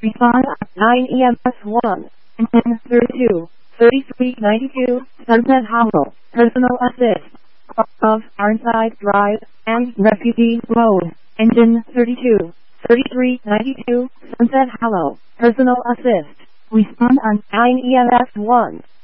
Respond 9 EMS 1. Engine 32, 3392, Sunset Hollow. Personal assist. Of Ironside Drive and Refugee Road. Engine 32, 3392, Sunset Hollow. Personal assist. Respond on 9 EMS 1.